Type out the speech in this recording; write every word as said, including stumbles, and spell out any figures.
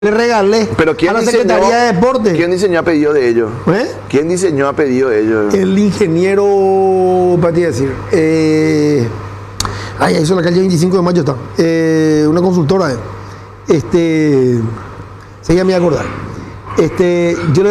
le regalé Pero ¿quién a la diseñó, Secretaría de Deporte. ¿Quién diseñó a pedido de ellos? ¿Eh? ¿Quién diseñó a pedido de ellos? El ingeniero, para ti decir, eh, ay, eso en la calle veinticinco de mayo está, eh, una consultora, eh. este, se me voy a acordar, este, yo le